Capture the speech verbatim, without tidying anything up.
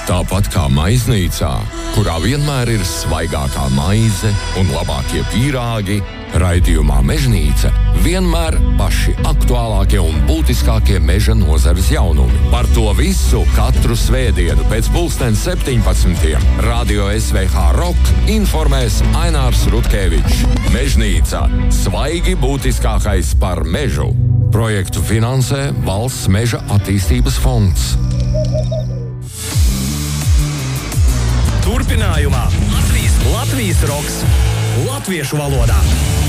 Tāpat kā maiznīcā, kurā vienmēr ir svaigākā maize un labākie pīrāgi, raidījumā Mežnīca vienmēr paši aktuālākie un būtiskākie meža nozares jaunumi. Par to visu katru svētdienu pēc pulksten septiņpadsmitiem Radio S V H Rock informēs Ainārs Rutkevičs. Mežnīca – svaigi būtiskākais par mežu. Projektu finansē Valsts meža attīstības fonds. Turpinājumā Latvijas, Latvijas roks latviešu valodā.